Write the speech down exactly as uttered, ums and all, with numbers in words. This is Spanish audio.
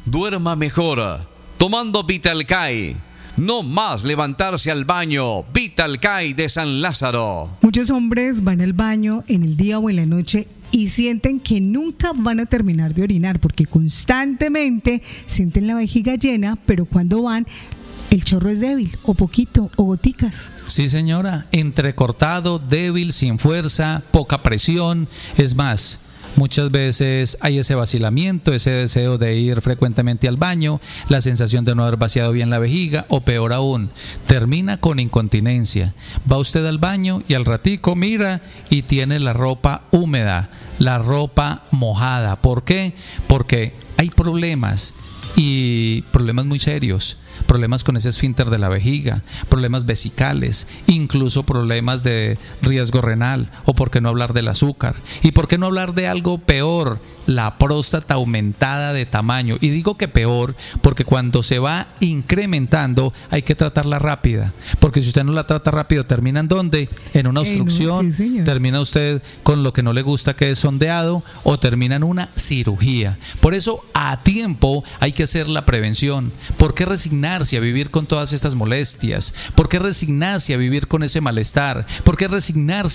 Duerma mejor tomando Vitalcay. No más levantarse al baño. Vitalcay de San Lázaro. Muchos hombres van al baño en el día o en la noche y sienten que nunca van a terminar de orinar porque constantemente sienten la vejiga llena, pero cuando van el chorro es débil o poquito o goticas. Sí, señora, entrecortado, débil, sin fuerza, poca presión. Es más, muchas veces hay ese vacilamiento, ese deseo de ir frecuentemente al baño, la sensación de no haber vaciado bien la vejiga, o peor aún, termina con incontinencia. Va usted al baño y al ratico mira y tiene la ropa húmeda, la ropa mojada. ¿Por qué? Porque hay problemas, y problemas muy serios. Problemas con ese esfínter de la vejiga, problemas vesicales, incluso problemas de riesgo renal, o por qué no hablar del azúcar, y por qué no hablar de algo peor, la próstata aumentada de tamaño. Y digo que peor porque cuando se va incrementando hay que tratarla rápida, porque si usted no la trata rápido termina en ¿dónde? En una obstrucción, eh, no, sí, termina usted con lo que no le gusta, que es sondeado, o termina en una cirugía. Por eso a tiempo hay que hacer la prevención. ¿Por qué resignarse a vivir con todas estas molestias? ¿Por qué resignarse a vivir con ese malestar? ¿Por qué resignarse